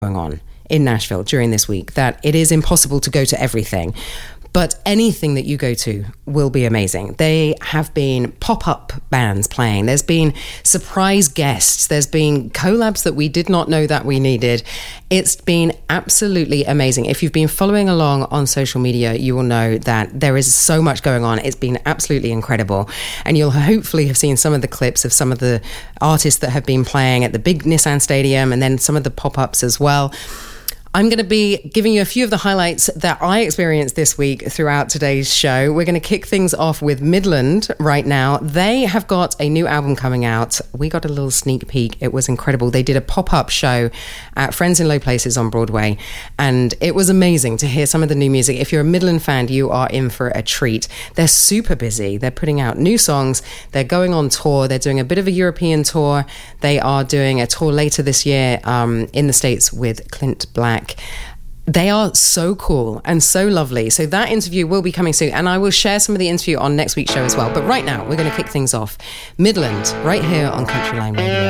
going on in Nashville during this week that it is impossible to go to everything. But anything that you go to will be amazing. They have been pop-up bands playing. There's been surprise guests. There's been collabs that we did not know that we needed. It's been absolutely amazing. If you've been following along on social media, you will know that there is so much going on. It's been absolutely incredible. And you'll hopefully have seen some of the clips of some of the artists that have been playing at the big Nissan Stadium and then some of the pop-ups as well. I'm going to be giving you a few of the highlights that I experienced this week throughout today's show. We're going to kick things off with Midland right now. They have got a new album coming out. We got a little sneak peek. It was incredible. They did a pop-up show at Friends in Low Places on Broadway, and it was amazing to hear some of the new music. If you're a Midland fan, you are in for a treat. They're super busy. They're putting out new songs. They're going on tour. They're doing a bit of a European tour. They are doing a tour later this year in the States with Clint Black. They are so cool and so lovely. So that interview will be coming soon, and I will share some of the interview on next week's show as well. But right now, we're going to kick things off. Midland, right here on Country Line Radio.